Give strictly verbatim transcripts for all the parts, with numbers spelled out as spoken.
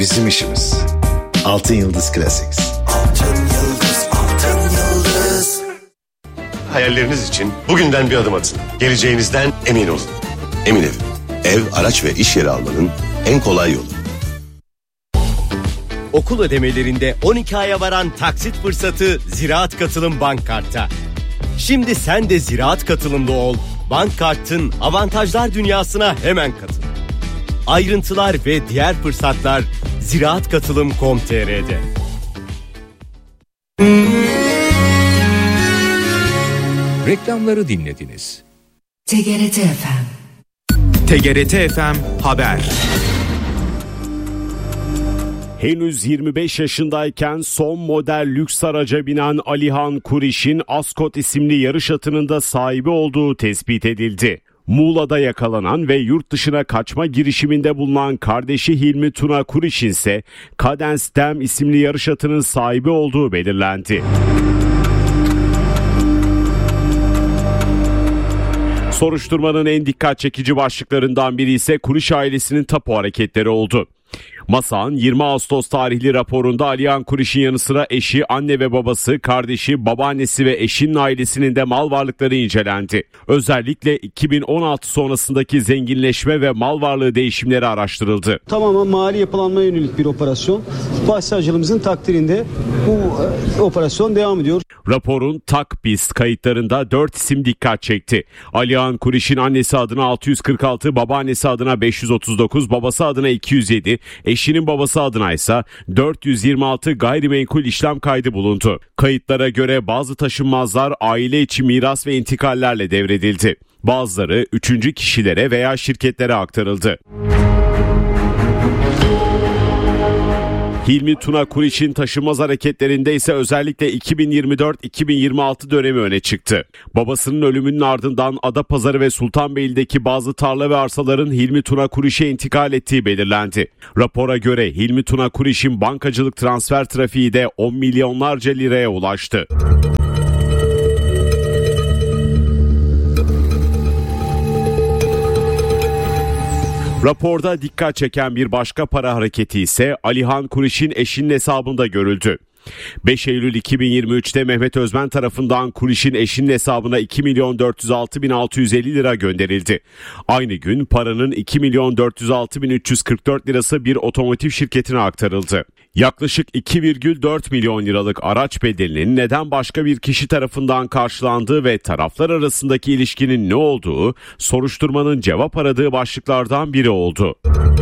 Bizim işimiz. Altın Yıldız Classics. Altın Yıldız, Altın Yıldız. Hayalleriniz için bugünden bir adım atın. Geleceğinizden emin olun. Emin Ev. Ev, araç ve iş yeri almanın en kolay yolu. Okul ödemelerinde on iki aya varan taksit fırsatı Ziraat Katılım Bank Kart'ta. Şimdi sen de Ziraat Katılımlı ol. Bank Kart'ın avantajlar dünyasına hemen katıl. Ayrıntılar ve diğer fırsatlar ziraat katılım nokta com nokta tr'de. Reklamları dinlediniz. T G R T F M. T G R T F M Haber. Henüz yirmi beş yaşındayken son model lüks araca binen Alihan Kuriş'in Ascot isimli yarış atının da sahibi olduğu tespit edildi. Muğla'da yakalanan ve yurt dışına kaçma girişiminde bulunan kardeşi Hilmi Tuna Kuriş'in ise Cadence Dam isimli yarış atının sahibi olduğu belirlendi. Soruşturmanın en dikkat çekici başlıklarından biri ise Kuriş ailesinin tapu hareketleri oldu. MASA'nın yirmi Ağustos tarihli raporunda Alihan Kuriş'in yanı sıra eşi, anne ve babası, kardeşi, babaannesi ve eşinin ailesinin de mal varlıkları incelendi. Özellikle iki bin on altı sonrasındaki zenginleşme ve mal varlığı değişimleri araştırıldı. Tamamen mali yapılanmaya yönelik bir operasyon. Başsavcılığımızın takdirinde bu e, operasyon devam ediyor. Raporun TAKBİS kayıtlarında dört isim dikkat çekti. Alihan Kuriş'in annesi adına altı yüz kırk altı, babaannesi adına beş yüz otuz dokuz, babası adına iki yüz yedi, eşinin babası adına ise dört yüz yirmi altı gayrimenkul işlem kaydı bulundu. Kayıtlara göre bazı taşınmazlar aile içi miras ve intikallerle devredildi. Bazıları üçüncü kişilere veya şirketlere aktarıldı. Hilmi Tuna Kuriş'in taşınmaz hareketlerinde ise özellikle iki bin yirmi dört iki bin yirmi altı dönemi öne çıktı. Babasının ölümünün ardından Adapazarı ve Sultanbeyli'deki bazı tarla ve arsaların Hilmi Tuna Kuriş'e intikal ettiği belirlendi. Rapora göre Hilmi Tuna Kuriş'in bankacılık transfer trafiği de on milyonlarca liraya ulaştı. Raporda dikkat çeken bir başka para hareketi ise Alihan Kuriş'in eşinin hesabında görüldü. beş Eylül iki bin yirmi üçte Mehmet Özmen tarafından Kuriş'in eşinin hesabına iki milyon dört yüz altı bin altı yüz elli lira gönderildi. Aynı gün paranın iki milyon dört yüz altı bin üç yüz kırk dört lirası bir otomotiv şirketine aktarıldı. Yaklaşık iki virgül dört milyon liralık araç bedelinin neden başka bir kişi tarafından karşılandığı ve taraflar arasındaki ilişkinin ne olduğu soruşturmanın cevap aradığı başlıklardan biri oldu.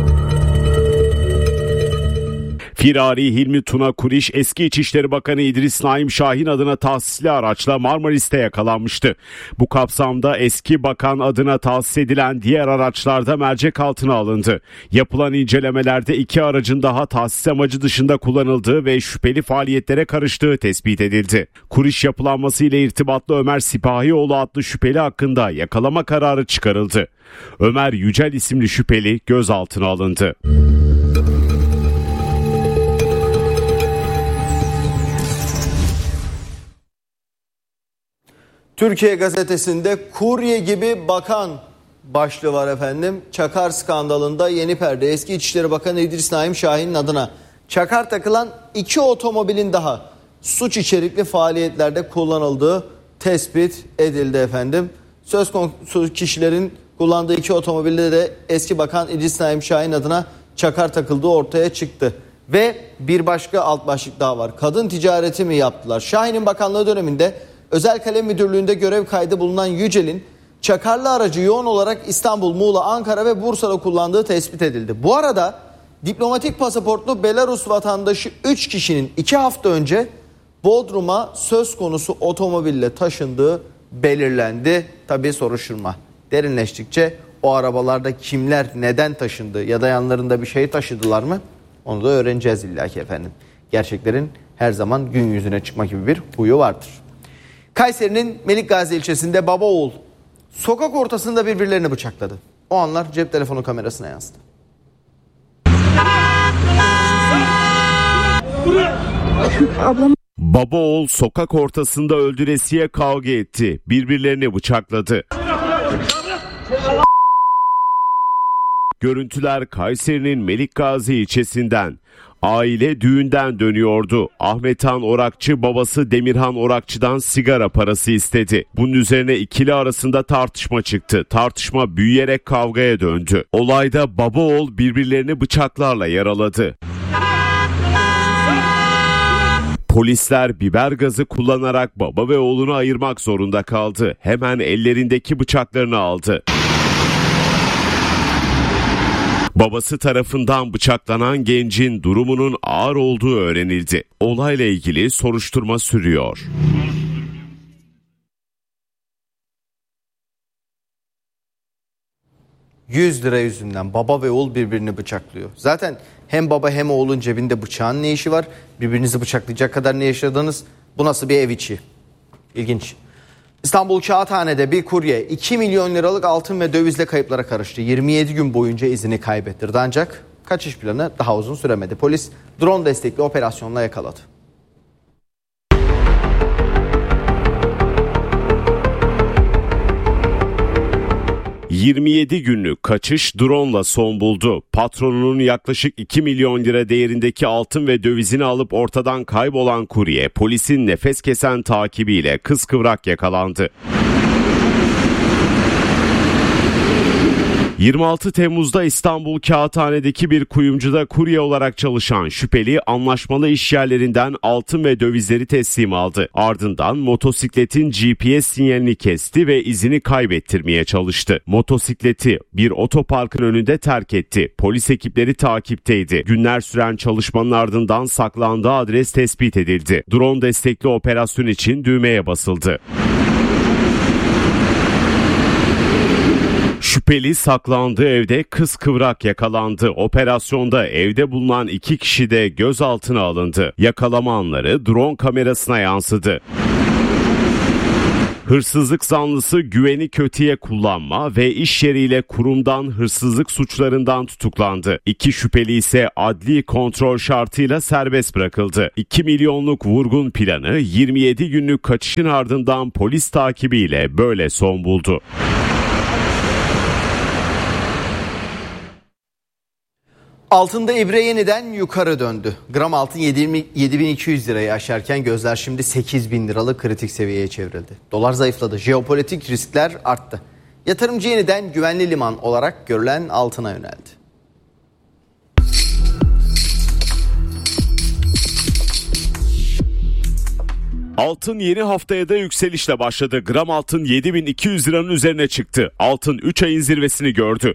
Firari Hilmi Tuna Kuriş, eski İçişleri Bakanı İdris Naim Şahin adına tahsisli araçla Marmaris'te yakalanmıştı. Bu kapsamda eski bakan adına tahsis edilen diğer araçlarda mercek altına alındı. Yapılan incelemelerde iki aracın daha tahsis amacı dışında kullanıldığı ve şüpheli faaliyetlere karıştığı tespit edildi. Kuriş yapılanması ile irtibatlı Ömer Sipahioğlu adlı şüpheli hakkında yakalama kararı çıkarıldı. Ömer Yücel isimli şüpheli gözaltına alındı. Türkiye Gazetesi'nde kurye gibi bakan başlığı var efendim. Çakar skandalında yeni perde. Eski İçişleri Bakanı İdris Naim Şahin'in adına çakar takılan iki otomobilin daha suç içerikli faaliyetlerde kullanıldığı tespit edildi efendim. Söz konusu kişilerin kullandığı iki otomobilde de eski bakan İdris Naim Şahin adına çakar takıldığı ortaya çıktı. Ve bir başka alt başlık daha var. Kadın ticareti mi yaptılar? Şahin'in bakanlığı döneminde Özel Kalem Müdürlüğü'nde görev kaydı bulunan Yücel'in çakarlı aracı yoğun olarak İstanbul, Muğla, Ankara ve Bursa'da kullandığı tespit edildi. Bu arada diplomatik pasaportlu Belarus vatandaşı üç kişinin iki hafta önce Bodrum'a söz konusu otomobille taşındığı belirlendi. Tabii soruşturma derinleştikçe o arabalarda kimler neden taşındı ya da yanlarında bir şey taşıdılar mı? Onu da öğreneceğiz illaki efendim. Gerçeklerin her zaman gün yüzüne çıkma gibi bir huyu vardır. Kayseri'nin Melikgazi ilçesinde baba oğul sokak ortasında birbirlerini bıçakladı. O anlar cep telefonu kamerasına yansıdı. Baba oğul sokak ortasında öldüresiye kavga etti. Birbirlerini bıçakladı. Görüntüler Kayseri'nin Melikgazi ilçesinden. Aile düğünden dönüyordu. Ahmethan Orakçı babası Demirhan Orakçı'dan sigara parası istedi. Bunun üzerine ikili arasında tartışma çıktı. Tartışma büyüyerek kavgaya döndü. Olayda baba oğul birbirlerini bıçaklarla yaraladı. Polisler biber gazı kullanarak baba ve oğlunu ayırmak zorunda kaldı. Hemen ellerindeki bıçaklarını aldı. Babası tarafından bıçaklanan gencin durumunun ağır olduğu öğrenildi. Olayla ilgili soruşturma sürüyor. yüz lira yüzünden baba ve oğul birbirini bıçaklıyor. Zaten hem baba hem oğlun cebinde bıçağın ne işi var? Birbirinizi bıçaklayacak kadar ne yaşadınız? Bu nasıl bir ev içi? İlginç. İstanbul Kağıthane'de bir kurye iki milyon liralık altın ve dövizle kayıplara karıştı. yirmi yedi gün boyunca izini kaybettirdi ancak kaçış planı daha uzun süremedi. Polis drone destekli operasyonla yakaladı. yirmi yedi günlük kaçış drone'la son buldu. Patronunun yaklaşık iki milyon lira değerindeki altın ve dövizini alıp ortadan kaybolan kurye polisin nefes kesen takibiyle kıskıvrak yakalandı. yirmi altı Temmuz'da İstanbul Kağıthane'deki bir kuyumcuda kurye olarak çalışan şüpheli anlaşmalı işyerlerinden altın ve dövizleri teslim aldı. Ardından motosikletin G P S sinyalini kesti ve izini kaybettirmeye çalıştı. Motosikleti bir otoparkın önünde terk etti. Polis ekipleri takipteydi. Günler süren çalışmanın ardından saklandığı adres tespit edildi. Drone destekli operasyon için düğmeye basıldı. Şüpheli saklandığı evde kıskıvrak yakalandı. Operasyonda evde bulunan iki kişi de gözaltına alındı. Yakalama anları drone kamerasına yansıdı. Hırsızlık zanlısı güveni kötüye kullanma ve iş yeriyle kurumdan hırsızlık suçlarından tutuklandı. İki şüpheli ise adli kontrol şartıyla serbest bırakıldı. iki milyonluk vurgun planı yirmi yedi günlük kaçışın ardından polis takibiyle böyle son buldu. Altında ibre yeniden yukarı döndü. Gram altın yedi bin iki yüz lirayı aşarken gözler şimdi sekiz bin liralık kritik seviyeye çevrildi. Dolar zayıfladı, jeopolitik riskler arttı. Yatırımcı yeniden güvenli liman olarak görülen altına yöneldi. Altın yeni haftaya da yükselişle başladı. Gram altın yedi bin iki yüz liranın üzerine çıktı. Altın üç ayın zirvesini gördü.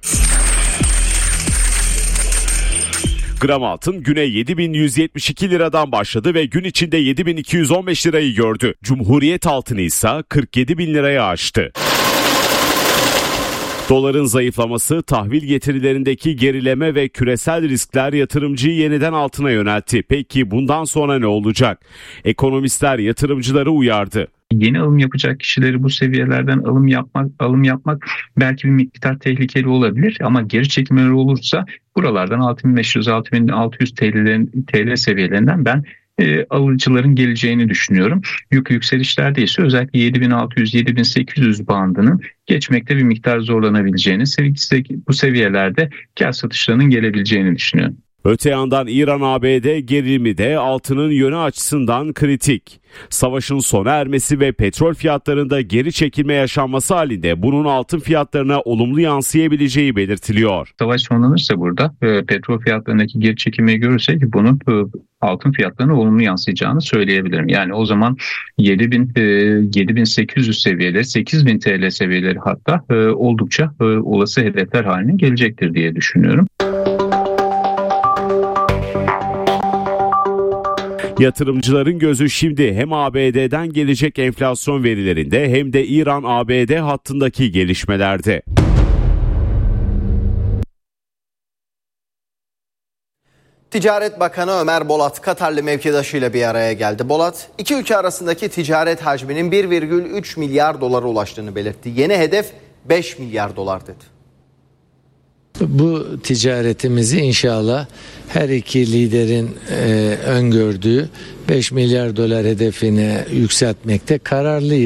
Gram altın güne yedi bin yüz yetmiş iki liradan başladı ve gün içinde yedi bin iki yüz on beş lirayı gördü. Cumhuriyet altını ise kırk yedi bin lirayı aştı. Doların zayıflaması, tahvil getirilerindeki gerileme ve küresel riskler yatırımcıyı yeniden altına yöneltti. Peki bundan sonra ne olacak? Ekonomistler yatırımcıları uyardı. Yeni alım yapacak kişileri bu seviyelerden alım yapmak alım yapmak belki bir miktar tehlikeli olabilir ama geri çekimler olursa buralardan altı bin beş yüz altı bin altı yüz T L seviyelerinden ben e, alıcıların geleceğini düşünüyorum. Yük yükselişlerde ise özellikle yedi bin altı yüz yedi bin sekiz yüz bandının geçmekte bir miktar zorlanabileceğini, bu seviyelerde kar satışlarının gelebileceğini düşünüyorum. Öte yandan İran-A B D gerilimi de altının yönü açısından kritik. Savaşın sona ermesi ve petrol fiyatlarında geri çekilme yaşanması halinde bunun altın fiyatlarına olumlu yansıyabileceği belirtiliyor. Savaş sonlanırsa burada e, petrol fiyatlarındaki geri çekilmeyi görürsek bunun e, altın fiyatlarına olumlu yansıyacağını söyleyebilirim. Yani o zaman yedi bin, e, yedi bin sekiz yüz seviyeleri, sekiz bin T L seviyeleri hatta e, oldukça e, olası hedefler haline gelecektir diye düşünüyorum. Yatırımcıların gözü şimdi hem A B D'den gelecek enflasyon verilerinde hem de İran-A B D hattındaki gelişmelerde. Ticaret Bakanı Ömer Bolat Katarlı mevkidaşıyla bir araya geldi. Bolat, iki ülke arasındaki ticaret hacminin bir virgül üç milyar dolara ulaştığını belirtti. Yeni hedef beş milyar dolar dedi. Bu ticaretimizi inşallah her iki liderin e, öngördüğü beş milyar dolar hedefine yükseltmekte kararlıyız.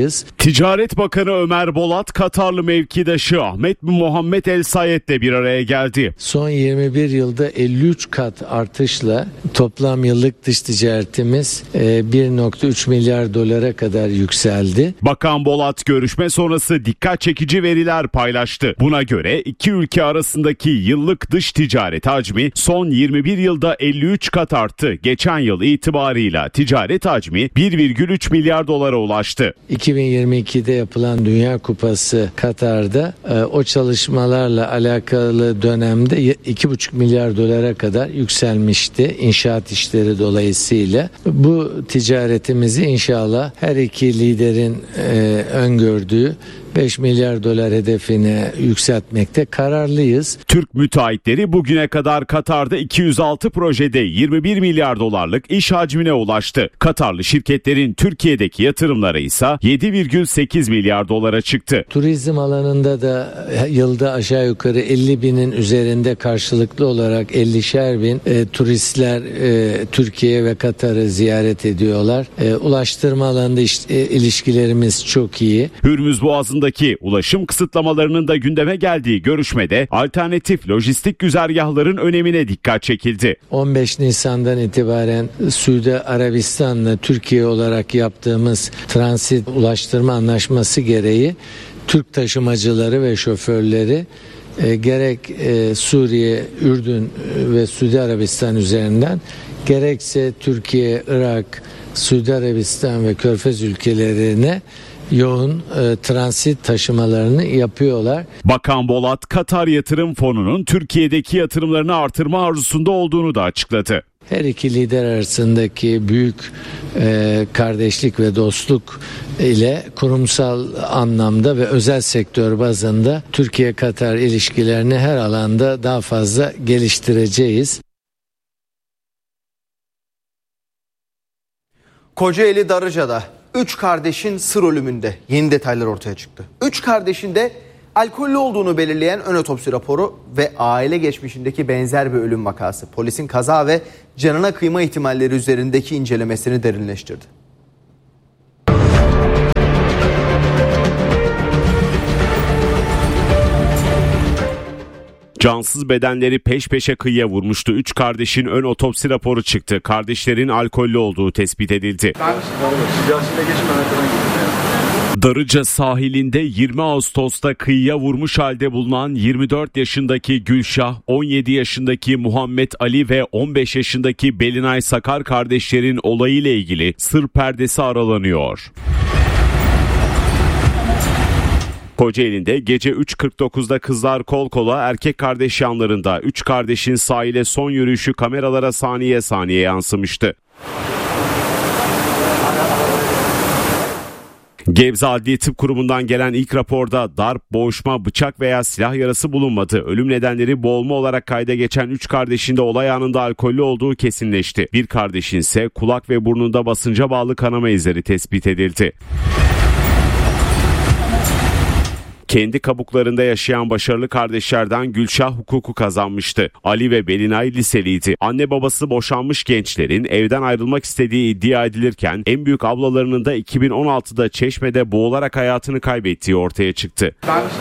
Ticaret Bakanı Ömer Bolat, Katarlı mevkidaşı Ahmet bin Muhammed El Sayed'le bir araya geldi. Son yirmi bir yılda elli üç kat artışla toplam yıllık dış ticaretimiz bir nokta üç milyar dolara kadar yükseldi. Bakan Bolat görüşme sonrası dikkat çekici veriler paylaştı. Buna göre iki ülke arasındaki yıllık dış ticaret hacmi son yirmi bir yılda elli üç kat arttı. Geçen yıl itibarıyla ticaret hacmi bir virgül üç milyar dolara ulaştı. iki bin yirmi ikide yapılan Dünya Kupası Katar'da e, o çalışmalarla alakalı dönemde iki buçuk milyar dolara kadar yükselmişti inşaat işleri dolayısıyla. Bu ticaretimizi inşallah her iki liderin e, öngördüğü beş milyar dolar hedefine yükseltmekte kararlıyız. Türk müteahhitleri bugüne kadar Katar'da iki yüz altı projede yirmi bir milyar dolarlık iş hacmine ulaştı. Katarlı şirketlerin Türkiye'deki yatırımları ise yedi virgül sekiz milyar dolara çıktı. Turizm alanında da yılda aşağı yukarı elli binin üzerinde karşılıklı olarak ellişer bin e, turistler e, Türkiye ve Katar'ı ziyaret ediyorlar. E, ulaştırma alanında iş, e, ilişkilerimiz çok iyi. Hürmüz Boğazı'ndaki ulaşım kısıtlamalarının da gündeme geldiği görüşmede alternatif lojistik güzergahların önemine dikkat çekildi. on beş Nisan'dan itibaren Suudi Arabistan'la Türkiye olarak yaptığımız transit ulaştırma anlaşması gereği Türk taşımacıları ve şoförleri e, gerek e, Suriye, Ürdün ve Suudi Arabistan üzerinden gerekse Türkiye, Irak, Suudi Arabistan ve Körfez ülkelerine yoğun e, transit taşımalarını yapıyorlar. Bakan Bolat, Katar Yatırım Fonu'nun Türkiye'deki yatırımlarını artırma arzusunda olduğunu da açıkladı. Her iki lider arasındaki büyük e, kardeşlik ve dostluk ile kurumsal anlamda ve özel sektör bazında Türkiye-Katar ilişkilerini her alanda daha fazla geliştireceğiz. Kocaeli Darıca'da üç kardeşin sır ölümünde yeni detaylar ortaya çıktı. Üç kardeşin de alkollü olduğunu belirleyen ön otopsi raporu ve aile geçmişindeki benzer bir ölüm vakası polisin kaza ve canına kıyma ihtimalleri üzerindeki incelemesini derinleştirdi. Cansız bedenleri peş peşe kıyıya vurmuştu. Üç kardeşin ön otopsi raporu çıktı. Kardeşlerin alkollü olduğu tespit edildi. Darıca sahilinde yirmi Ağustos'ta kıyıya vurmuş halde bulunan yirmi dört yaşındaki Gülşah, on yedi yaşındaki Muhammed Ali ve on beş yaşındaki Belinay Sakar kardeşlerin olayıyla ilgili sır perdesi aralanıyor. Kocaeli'nde gece üç kırk dokuzda kızlar kol kola erkek kardeş yanlarında üç kardeşin sahile son yürüyüşü kameralara saniye saniye yansımıştı. Gebze Adliye Tıp Kurumu'ndan gelen ilk raporda darp, boğuşma, bıçak veya silah yarası bulunmadı. Ölüm nedenleri boğulma olarak kayda geçen üç kardeşin de olay anında alkollü olduğu kesinleşti. Bir kardeşin ise kulak ve burnunda basınca bağlı kanama izleri tespit edildi. Kendi kabuklarında yaşayan başarılı kardeşlerden Gülşah hukuku kazanmıştı. Ali ve Belinay liseliydi. Anne babası boşanmış gençlerin evden ayrılmak istediği iddia edilirken en büyük ablalarının da iki bin on altıda Çeşme'de boğularak hayatını kaybettiği ortaya çıktı.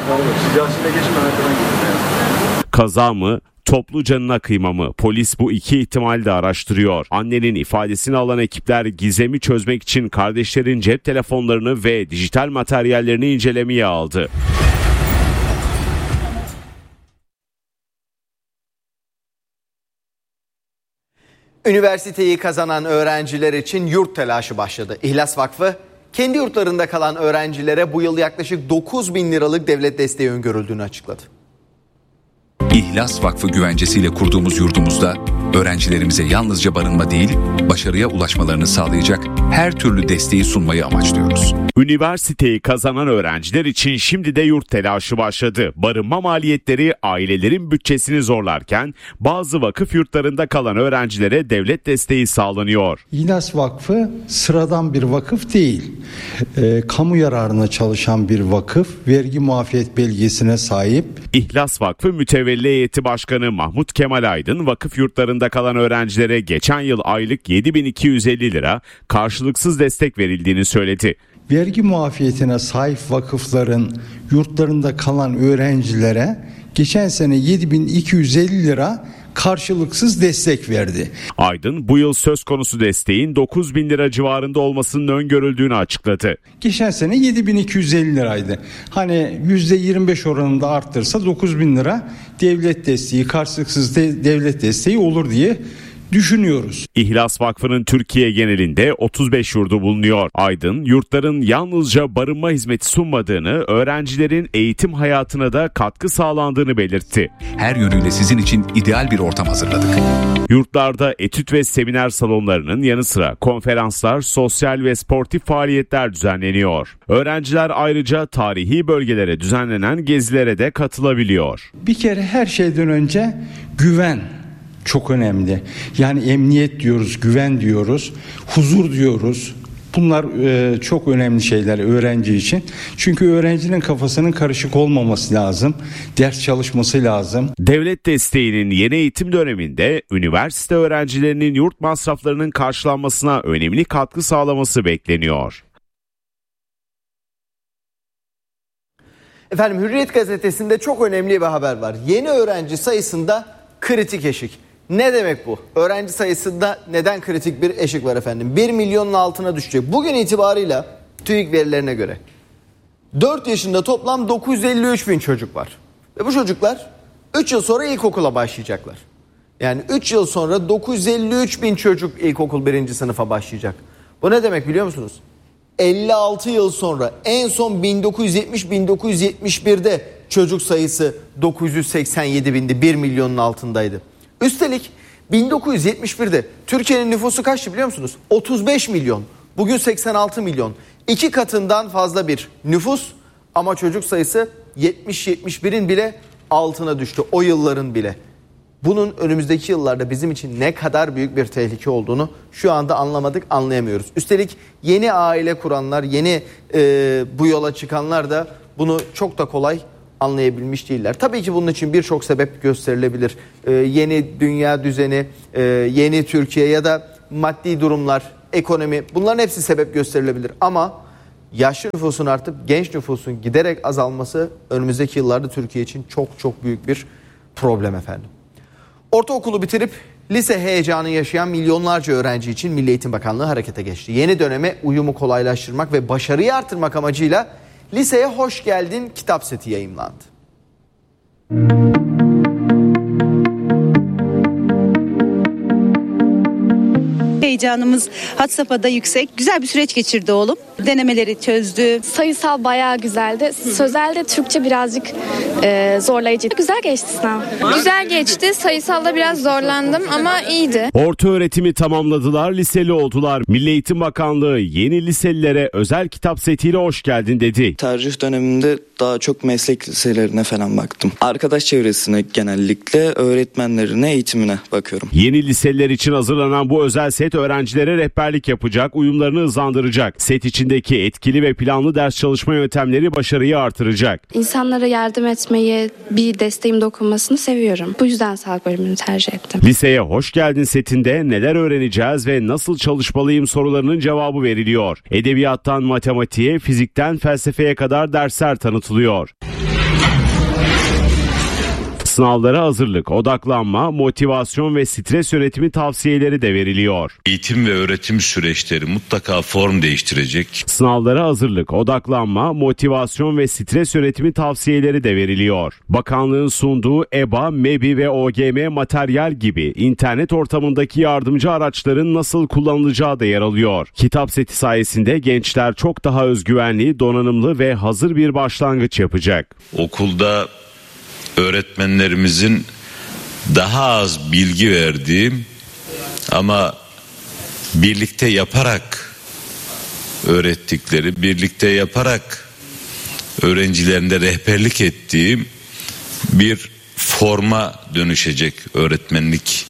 Kaza mı? Toplu canına kıyma mı? Polis bu iki ihtimali de araştırıyor. Annenin ifadesini alan ekipler gizemi çözmek için kardeşlerin cep telefonlarını ve dijital materyallerini incelemeye aldı. Üniversiteyi kazanan öğrenciler için yurt telaşı başladı. İhlas Vakfı kendi yurtlarında kalan öğrencilere bu yıl yaklaşık dokuz bin liralık devlet desteği öngörüldüğünü açıkladı. İhlas Vakfı güvencesiyle kurduğumuz yurdumuzda öğrencilerimize yalnızca barınma değil, başarıya ulaşmalarını sağlayacak her türlü desteği sunmayı amaçlıyoruz. Üniversiteyi kazanan öğrenciler için şimdi de yurt telaşı başladı. Barınma maliyetleri ailelerin bütçesini zorlarken bazı vakıf yurtlarında kalan öğrencilere devlet desteği sağlanıyor. İhlas Vakfı sıradan bir vakıf değil. E, kamu yararına çalışan bir vakıf, vergi muafiyet belgesine sahip. İhlas Vakfı Mütevelli Heyeti Başkanı Mahmut Kemal Aydın, vakıf yurtlarında kalan öğrencilere geçen yıl aylık yedi bin iki yüz elli lira karşılıksız destek verildiğini söyledi. vergi muafiyetine sahip vakıfların yurtlarında kalan öğrencilere geçen sene yedi bin iki yüz elli lira karşılıksız destek verdi. Aydın bu yıl söz konusu desteğin dokuz bin lira civarında olmasının öngörüldüğünü açıkladı. Geçen sene yedi bin iki yüz elli liraydı. Hani yüzde yirmi beş oranında arttırsa dokuz bin lira devlet desteği, karşılıksız de, devlet desteği olur diye düşünüyoruz. İhlas Vakfı'nın Türkiye genelinde otuz beş yurdu bulunuyor. Aydın, yurtların yalnızca barınma hizmeti sunmadığını, öğrencilerin eğitim hayatına da katkı sağlandığını belirtti. Her yönüyle sizin için ideal bir ortam hazırladık. Yurtlarda etüt ve seminer salonlarının yanı sıra konferanslar, sosyal ve sportif faaliyetler düzenleniyor. Öğrenciler ayrıca tarihi bölgelere düzenlenen gezilere de katılabiliyor. Bir kere her şeyden önce güven çok önemli. Yani emniyet diyoruz, güven diyoruz, huzur diyoruz. Bunlar e, çok önemli şeyler öğrenci için. Çünkü öğrencinin kafasının karışık olmaması lazım. Ders çalışması lazım. Devlet desteğinin yeni eğitim döneminde üniversite öğrencilerinin yurt masraflarının karşılanmasına önemli katkı sağlaması bekleniyor. Efendim Hürriyet gazetesinde çok önemli bir haber var. Yeni öğrenci sayısında kritik eşik. Ne demek bu? Öğrenci sayısında neden kritik bir eşik var efendim? bir milyonun altına düşecek. Bugün itibarıyla TÜİK verilerine göre dört yaşında toplam dokuz yüz elli üç bin çocuk var. Ve bu çocuklar üç yıl sonra ilkokula başlayacaklar. Yani üç yıl sonra dokuz yüz elli üç bin çocuk ilkokul birinci sınıfa başlayacak. Bu ne demek biliyor musunuz? elli altı yıl sonra en son bin dokuz yüz yetmiş bin dokuz yüz yetmiş birde çocuk sayısı dokuz yüz seksen yedi bindi, bir milyonun altındaydı. Üstelik bin dokuz yüz yetmiş birde Türkiye'nin nüfusu kaçtı biliyor musunuz? otuz beş milyon. Bugün seksen altı milyon. İki katından fazla bir nüfus ama çocuk sayısı yetmiş yetmiş birin bile altına düştü. O yılların bile. Bunun önümüzdeki yıllarda bizim için ne kadar büyük bir tehlike olduğunu şu anda anlamadık, anlayamıyoruz. Üstelik yeni aile kuranlar, yeni e, bu yola çıkanlar da bunu çok da kolay anlayabilmiş değiller. Tabii ki bunun için birçok sebep gösterilebilir. Ee, yeni dünya düzeni, e, yeni Türkiye ya da maddi durumlar, ekonomi, bunların hepsi sebep gösterilebilir. Ama yaşlı nüfusun artıp genç nüfusun giderek azalması önümüzdeki yıllarda Türkiye için çok çok büyük bir problem efendim. Ortaokulu bitirip lise heyecanı yaşayan milyonlarca öğrenci için Milli Eğitim Bakanlığı harekete geçti. Yeni döneme uyumu kolaylaştırmak ve başarıyı artırmak amacıyla Liseye Hoş Geldin kitap seti yayımlandı. Heyecanımız had safhada yüksek. Güzel bir süreç geçirdi oğlum. Denemeleri çözdü. Sayısal bayağı güzeldi. Sözelde Türkçe birazcık e, zorlayıcı. Güzel geçti sınav. Güzel geçti. Sayısalda biraz zorlandım ama iyiydi. Orta öğretimi tamamladılar, liseli oldular. Milli Eğitim Bakanlığı yeni liselilere özel kitap setiyle hoş geldin dedi. Tercih döneminde daha çok meslek liselerine falan baktım. Arkadaş çevresine, genellikle öğretmenlerine, eğitimine bakıyorum. Yeni liseliler için hazırlanan bu özel set öğrencilere rehberlik yapacak, uyumlarını hızlandıracak. Set içindeki etkili ve planlı ders çalışma yöntemleri başarıyı artıracak. İnsanlara yardım etmeyi, bir desteğim dokunmasını seviyorum. Bu yüzden sağlık bölümünü tercih ettim. Liseye hoş geldin setinde neler öğreneceğiz ve nasıl çalışmalıyım sorularının cevabı veriliyor. Edebiyattan matematiğe, fizikten felsefeye kadar dersler tanıtılıyor. Sınavlara hazırlık, odaklanma, motivasyon ve stres yönetimi tavsiyeleri de veriliyor. Eğitim ve öğretim süreçleri mutlaka form değiştirecek. Sınavlara hazırlık, odaklanma, motivasyon ve stres yönetimi tavsiyeleri de veriliyor. Bakanlığın sunduğu E B A, MEBİ ve O G M materyal gibi internet ortamındaki yardımcı araçların nasıl kullanılacağı da yer alıyor. Kitap seti sayesinde gençler çok daha özgüvenli, donanımlı ve hazır bir başlangıç yapacak. Okulda öğretmenlerimizin daha az bilgi verdiği ama birlikte yaparak öğrettikleri, birlikte yaparak öğrencilerinde rehberlik ettiği bir forma dönüşecek öğretmenlik.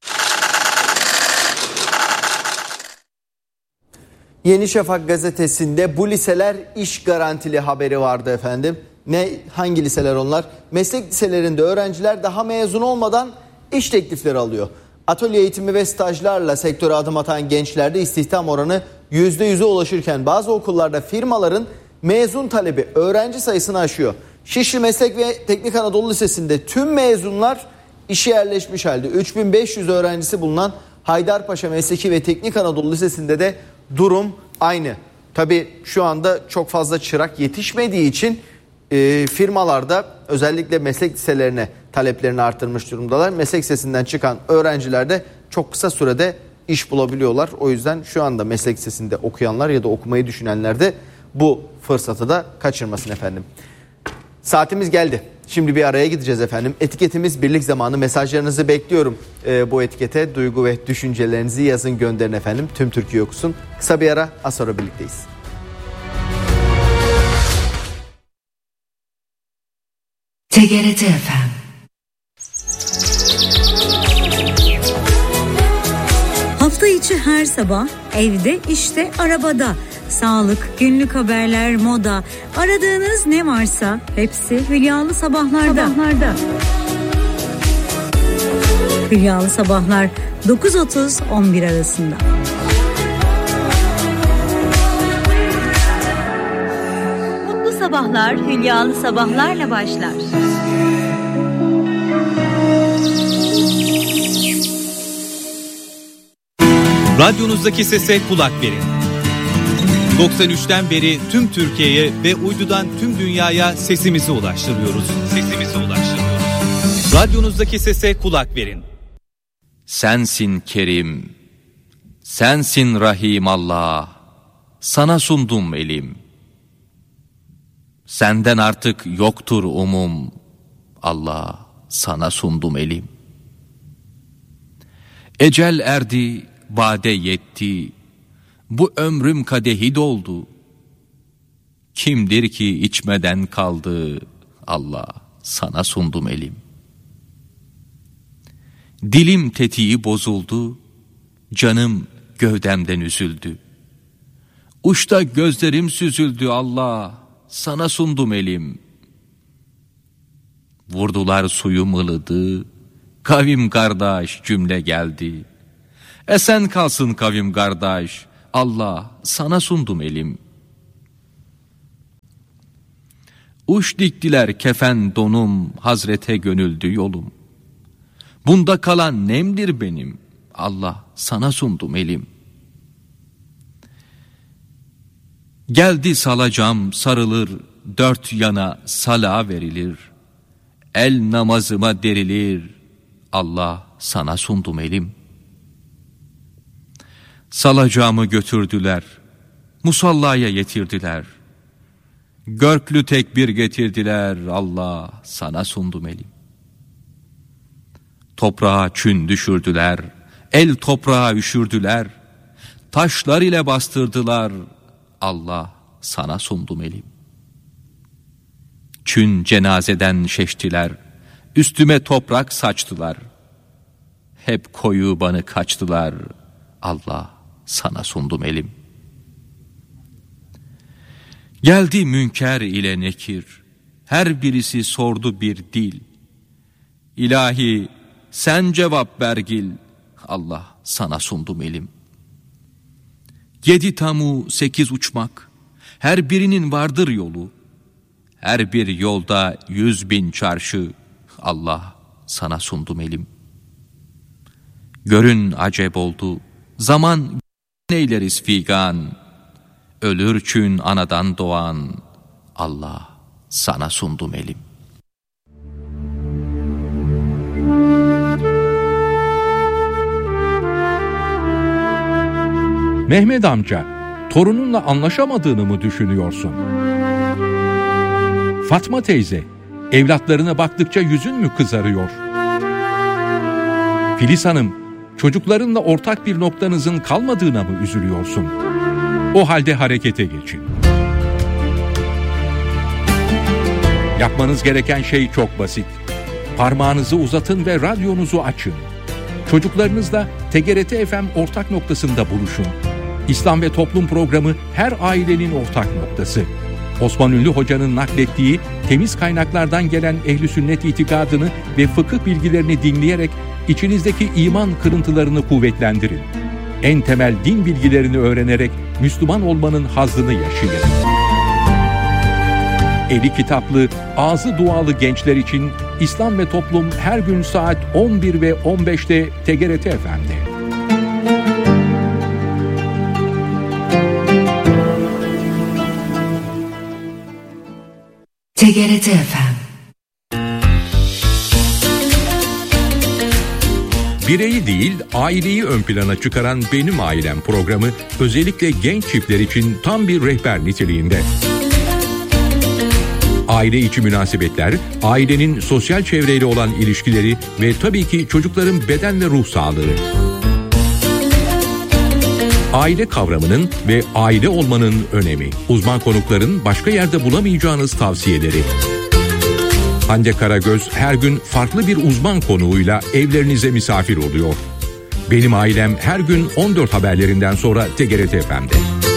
Yeni Şafak gazetesinde bu liseler iş garantili haberi vardı efendim. Ne, hangi liseler onlar? Meslek liselerinde öğrenciler daha mezun olmadan iş teklifleri alıyor. Atölye eğitimi ve stajlarla sektöre adım atan gençlerde istihdam oranı yüzde yüze ulaşırken bazı okullarda firmaların mezun talebi öğrenci sayısını aşıyor. Şişli Meslek ve Teknik Anadolu Lisesi'nde tüm mezunlar işe yerleşmiş halde. üç bin beş yüz öğrencisi bulunan Haydarpaşa Mesleki ve Teknik Anadolu Lisesi'nde de durum aynı. Tabii şu anda çok fazla çırak yetişmediği için e, firmalarda özellikle meslek liselerine taleplerini artırmış durumdalar. Meslek lisesinden çıkan öğrenciler de çok kısa sürede iş bulabiliyorlar. O yüzden şu anda meslek lisesinde okuyanlar ya da okumayı düşünenler de bu fırsatı da kaçırmasın efendim. Saatimiz geldi. Şimdi bir araya gideceğiz efendim. Etiketimiz birlik zamanı. Mesajlarınızı bekliyorum. Ee, bu etikete duygu ve düşüncelerinizi yazın, gönderin efendim. Tüm Türkiye okusun. Kısa bir ara, az sonra birlikteyiz. T G R T F M. Hafta içi her sabah evde, işte, arabada. Sağlık, günlük haberler, moda, aradığınız ne varsa hepsi Hülyalı Sabahlar'da. Sabahlarda. Hülyalı Sabahlar dokuz otuz on bir arasında. Mutlu sabahlar Hülyalı Sabahlar'la başlar. Radyonuzdaki sese kulak verin. doksan üçten beri tüm Türkiye'ye ve uydudan tüm dünyaya sesimizi ulaştırıyoruz. Sesimizi ulaştırıyoruz. Radyonuzdaki sese kulak verin. Sensin Kerim, sensin Rahim Allah, sana sundum elim. Senden artık yoktur umum, Allah, sana sundum elim. Ecel erdi, bade yetti, bu ömrüm kadehi doldu. Kimdir ki içmeden kaldı, Allah, sana sundum elim. Dilim tetiği bozuldu, canım gövdemden üzüldü. Uçta gözlerim süzüldü, Allah, sana sundum elim. Vurdular suyum ılıdı, kavim kardeş cümle geldi. Esen kalsın kavim kardeş, Allah, sana sundum elim. Uç diktiler kefen donum, Hazrete gönüldü yolum. Bunda kalan nemdir benim, Allah, sana sundum elim. Geldi salacağım sarılır, dört yana sala verilir. El namazıma derilir, Allah, sana sundum elim. Salacağımı götürdüler, musallaya yetirdiler. Görklü tekbir getirdiler, Allah, sana sundum elim. Toprağa çün düşürdüler, el toprağa üşürdüler. Taşlar ile bastırdılar, Allah, sana sundum elim. Çün cenazeden şeştiler, üstüme toprak saçtılar. Hep koyu banı kaçtılar, Allah, sana sundum elim. Geldi münker ile nekir, her birisi sordu bir dil. İlahi, sen cevap vergil, Allah, sana sundum elim. Yedi tamu sekiz uçmak, her birinin vardır yolu. Her bir yolda yüz bin çarşı, Allah, sana sundum elim. Görün acep oldu, zaman neyleriz figan. Ölürçün anadan doğan, Allah, sana sundum elim. Mehmet amca, torununla anlaşamadığını mı düşünüyorsun? Fatma teyze, evlatlarına baktıkça yüzün mü kızarıyor? Filiz Hanım, çocuklarınla ortak bir noktanızın kalmadığına mı üzülüyorsun? O halde harekete geçin. Yapmanız gereken şey çok basit. Parmağınızı uzatın ve radyonuzu açın. Çocuklarınızla T G R T F M ortak noktasında buluşun. İslam ve Toplum programı her ailenin ortak noktası. Osman Ünlü Hoca'nın naklettiği temiz kaynaklardan gelen ehl-i sünnet itikadını ve fıkıh bilgilerini dinleyerek içinizdeki iman kırıntılarını kuvvetlendirin. En temel din bilgilerini öğrenerek Müslüman olmanın hazzını yaşayın. Eli kitaplı, ağzı dualı gençler için İslam ve Toplum her gün saat on bir ve on beşte T G R T F M'de. T G R T F M. Bireyi değil, aileyi ön plana çıkaran Benim Ailem programı özellikle genç çiftler için tam bir rehber niteliğinde. Aile içi münasebetler, ailenin sosyal çevreyle olan ilişkileri ve tabii ki çocukların beden ve ruh sağlığı. Aile kavramının ve aile olmanın önemi. Uzman konukların başka yerde bulamayacağınız tavsiyeleri. Hande Karagöz her gün farklı bir uzman konuğuyla evlerinize misafir oluyor. Benim Ailem her gün on dört haberlerinden sonra T G R T F M'de.